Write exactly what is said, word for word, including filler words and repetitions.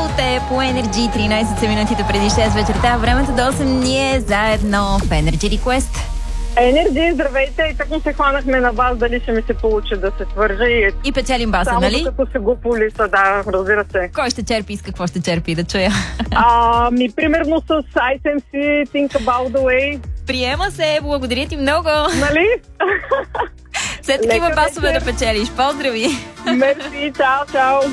те по Energy, тринайсет минутите преди шест вечерта. Времето до осем ние заедно в Energy Request. Енерджи, здравейте! И така се хванахме на вас, дали ще ми се получи да се свържа и... И печелим баса, само нали? Само като се го полиса, да, разбира се. Кой ще черпи и с какво ще черпи, да чуя? А, ми, примерно с Ice ем си, Think About The Way. Приема се, благодаря ти много! Нали? Все такива басове да печелиш. Поздрави! Мерси, чао, чао!